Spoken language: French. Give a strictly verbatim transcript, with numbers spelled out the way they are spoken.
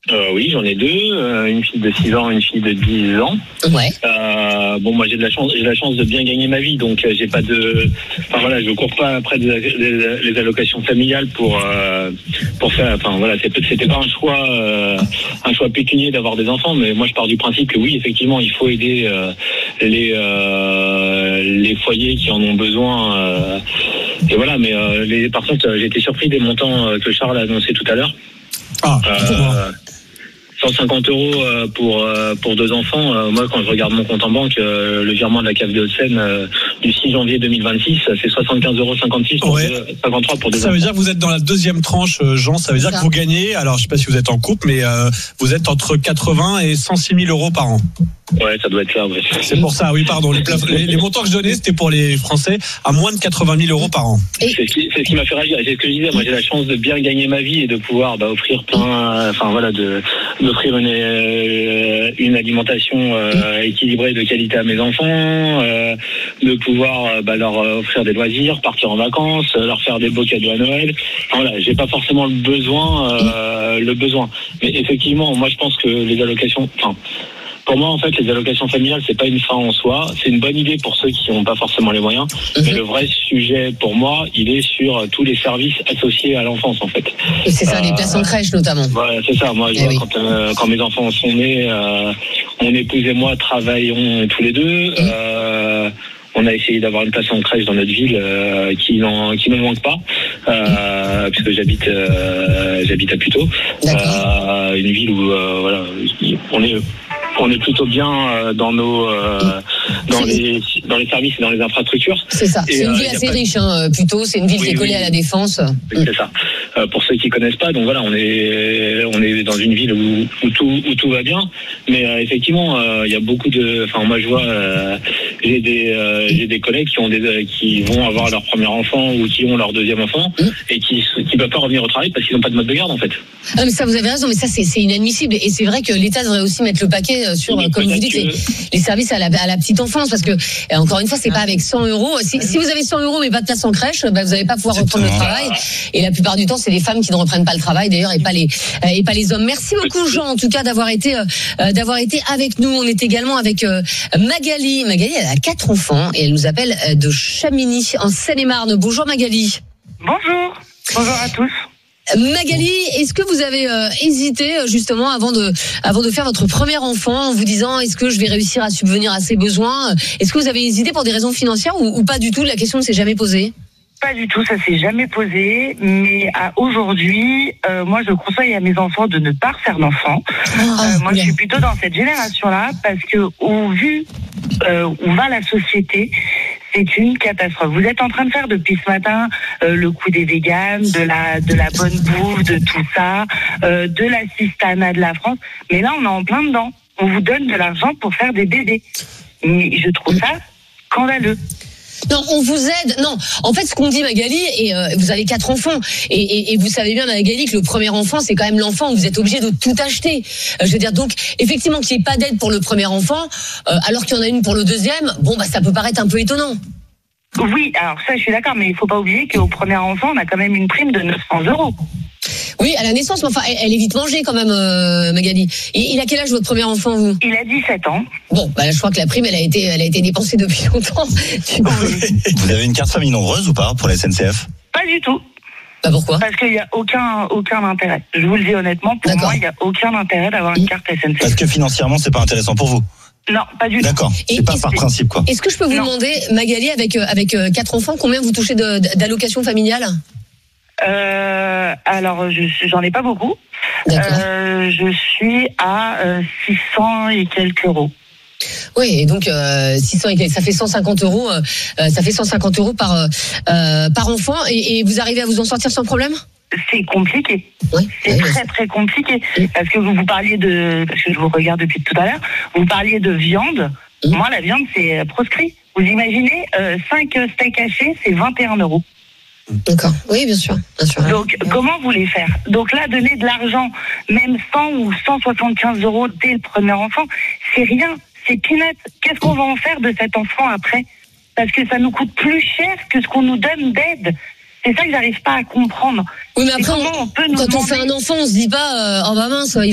Euh, oui, j'en ai deux, euh, une fille de six ans, une fille de dix ans. Ouais. Euh, bon, moi j'ai de la chance, j'ai la chance de bien gagner ma vie, donc euh, j'ai pas de, enfin voilà, je cours pas après des, des, les allocations familiales pour euh, pour faire, enfin voilà, c'était pas un choix, euh, un choix pécunier d'avoir des enfants, mais moi je pars du principe que oui, effectivement, il faut aider euh, les euh, les foyers qui en ont besoin. Euh, et voilà, mais euh, les, par contre, j'ai été surpris des montants que Charles a annoncé tout à l'heure. Ah, euh, cent cinquante euros pour pour deux enfants. Moi, quand je regarde mon compte en banque, le virement de la C A F de Hauts-de-Seine du six janvier deux mille vingt-six, c'est soixante-quinze euros cinquante-six pour ouais. deux, cinquante-trois pour deux ça enfants. veut dire que vous êtes dans la deuxième tranche, Jean. Ça veut dire ça. que vous gagnez, alors je sais pas si vous êtes en couple, mais euh, vous êtes entre quatre-vingts et cent six mille euros par an. Ouais, ça doit être ça, ouais. C'est pour ça, oui, pardon. Les, plaf- les, les montants que je donnais, c'était pour les Français à moins de quatre-vingt mille euros par an. C'est ce qui, c'est ce qui m'a fait réagir. C'est ce que je disais. Moi, j'ai la chance de bien gagner ma vie et de pouvoir bah, offrir plein, enfin voilà, de d'offrir une euh, une alimentation euh, équilibrée de qualité à mes enfants, euh, de pouvoir euh, bah, leur offrir des loisirs, partir en vacances, leur faire des beaux cadeaux à Noël. Enfin, voilà, j'ai pas forcément le besoin, euh, le besoin. Mais effectivement, moi, je pense que les allocations, enfin. Pour moi, en fait, les allocations familiales, c'est pas une fin en soi. C'est une bonne idée pour ceux qui n'ont pas forcément les moyens. Mmh. Mais le vrai sujet, pour moi, il est sur tous les services associés à l'enfance, en fait. Et c'est ça, euh, les places en crèche, notamment. Ouais, c'est ça. Moi, je eh vois, oui. quand, euh, quand mes enfants sont nés, euh, mon épouse et moi travaillons tous les deux. Mmh. Euh, on a essayé d'avoir une place en crèche dans notre ville euh, qui n'en qui ne manque pas, euh, puisque j'habite euh, j'habite à Puteaux, euh, une ville où euh, voilà, on est on est plutôt bien dans nos euh, dans c'est les dans les services et dans les infrastructures. C'est ça. Et c'est une euh, ville assez riche, hein, plutôt. C'est une ville oui, qui est collée oui. à la Défense. Oui, c'est ça. Euh, pour ceux qui connaissent pas, donc voilà, on est on est dans une ville où, où tout où tout va bien, mais euh, effectivement, il euh, y a beaucoup de. Enfin, moi je vois, euh, j'ai des euh, j'ai des collègues qui ont des qui vont avoir leur premier enfant ou qui ont leur deuxième enfant mmh. et qui qui peuvent pas revenir au travail parce qu'ils n'ont pas de mode de garde en fait. Ah, mais ça, vous avez raison, mais ça c'est c'est inadmissible et c'est vrai que l'État devrait aussi mettre le paquet sur, oui, comme vous dites, que... les, les services à la, à la petite enfance, parce que euh, encore une fois, c'est pas avec cent euros. Si, si vous avez cent euros mais pas de place en crèche, bah, vous n'allez pas pouvoir reprendre le travail. Et la plupart du temps, c'est les femmes qui ne reprennent pas le travail, d'ailleurs, et pas les euh, et pas les hommes. Merci beaucoup, Jean, en tout cas, d'avoir été euh, d'avoir été avec nous. On est également avec euh, Magali. Magali, elle a quatre enfants et elle nous appelle euh, de Chamigny, en Seine-et-Marne. Bonjour, Magali. Bonjour. Bonjour à tous. Magali, est-ce que vous avez euh, hésité justement avant de avant de faire votre premier enfant en vous disant est-ce que je vais réussir à subvenir à ses besoins? Est-ce que vous avez hésité pour des raisons financières ou, ou pas du tout? La question ne s'est jamais posée. Pas du tout, ça s'est jamais posé. Mais à aujourd'hui, euh, moi je conseille à mes enfants de ne pas refaire d'enfants. Oh, euh, moi bien. Je suis plutôt dans cette génération-là parce que au vu euh, où va la société, c'est une catastrophe. Vous êtes en train de faire depuis ce matin euh, le coup des véganes, de la de la bonne bouffe, de tout ça, euh, de l'assistanat de la France. Mais là, on est en plein dedans. On vous donne de l'argent pour faire des bébés. Mais je trouve ça scandaleux. Non, on vous aide. Non, en fait, ce qu'on dit, Magali, et euh, vous avez quatre enfants, et, et, et vous savez bien, Magali, que le premier enfant, c'est quand même l'enfant où vous êtes obligé de tout acheter. Euh, je veux dire, donc, effectivement, qu'il n'y ait pas d'aide pour le premier enfant, euh, alors qu'il y en a une pour le deuxième, bon, bah, ça peut paraître un peu étonnant. Oui, alors ça, je suis d'accord, mais il faut pas oublier qu'au premier enfant, on a quand même une prime de neuf cents euros. Oui, à la naissance, mais enfin, elle, elle est vite mangée quand même, euh, Magali. Il, il a quel âge votre premier enfant, vous? Il a dix-sept ans. Bon, bah là, je crois que la prime, elle a été, elle a été dépensée depuis longtemps. Vous avez une carte famille nombreuse ou pas pour la S N C F? Pas du tout. Bah pourquoi? Parce qu'il n'y a aucun, aucun intérêt. Je vous le dis honnêtement, pour D'accord. moi, il n'y a aucun intérêt d'avoir une carte S N C F. Parce que financièrement, c'est pas intéressant pour vous? Non, pas du tout. D'accord, c'est Et pas par principe, quoi. Est-ce que je peux vous non. demander, Magali, avec, avec quatre enfants, combien vous touchez de, d'allocation familiale? Euh, alors, je, j'en ai pas beaucoup. Euh, je suis à euh, six cents et quelques euros. Oui, et donc euh, six cents et quelques, ça fait cent cinquante euros. Euh, ça fait cent cinquante euros par euh, par enfant, et, et vous arrivez à vous en sortir sans problème? C'est compliqué. Oui, c'est oui, très oui. très compliqué oui. Parce que vous vous parliez de, parce que je vous regarde depuis tout à l'heure, vous parliez de viande. Oui. Moi, la viande, c'est proscrit. Vous imaginez, euh, cinq steaks hachés, c'est vingt et un euros. D'accord. Oui, bien sûr. Bien sûr. Donc, oui. comment vous les faire? Donc là, donner de l'argent, même cent ou cent soixante-quinze euros dès le premier enfant, c'est rien. C'est peanuts. Qu'est-ce qu'on va en faire de cet enfant après? Parce que ça nous coûte plus cher que ce qu'on nous donne d'aide. C'est ça que j'arrive pas à comprendre. Oui, mais après, on, on peut nous quand demander... on fait un enfant, on se dit pas, euh, oh bah mince,